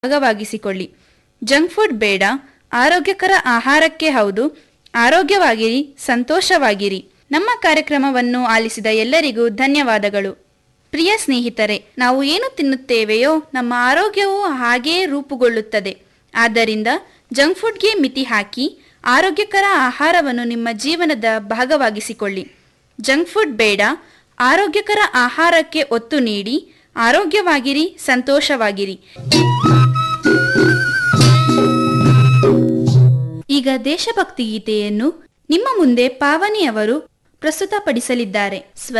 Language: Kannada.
ಭಾಗವಾಗಿಸಿಕೊಳ್ಳಿ. ಜಂಕ್ ಫುಡ್ ಬೇಡ, ಆರೋಗ್ಯಕರ ಆಹಾರಕ್ಕೆ ಹೌದು. ಆರೋಗ್ಯವಾಗಿರಿ, ಸಂತೋಷವಾಗಿರಿ. ನಮ್ಮ ಕಾರ್ಯಕ್ರಮವನ್ನು ಆಲಿಸಿದ ಎಲ್ಲರಿಗೂ ಧನ್ಯವಾದಗಳು. ಪ್ರಿಯ ಸ್ನೇಹಿತರೆ, ನಾವು ಏನು ತಿನ್ನುತ್ತೇವೆಯೋ ನಮ್ಮ ಆರೋಗ್ಯವು ಹಾಗೆಯೇ ರೂಪುಗೊಳ್ಳುತ್ತದೆ. ಆದ್ದರಿಂದ ಜಂಕ್ ಫುಡ್ಗೆ ಮಿತಿ ಹಾಕಿ ಆರೋಗ್ಯಕರ ಆಹಾರವನ್ನು ನಿಮ್ಮ ಜೀವನದ ಭಾಗವಾಗಿಸಿಕೊಳ್ಳಿ. ಜಂಕ್ ಫುಡ್ ಬೇಡ, ಆರೋಗ್ಯಕರ ಆಹಾರಕ್ಕೆ ಒತ್ತು ನೀಡಿ. ಆರೋಗ್ಯವಾಗಿರಿ, ಸಂತೋಷವಾಗಿರಿ. ಈಗ ದೇಶಭಕ್ತಿ ಗೀತೆಯನ್ನು ನಿಮ್ಮ ಮುಂದೆ ಪಾವನಿಯವರು ಪ್ರಸ್ತುತಪಡಿಸಲಿದ್ದಾರೆ.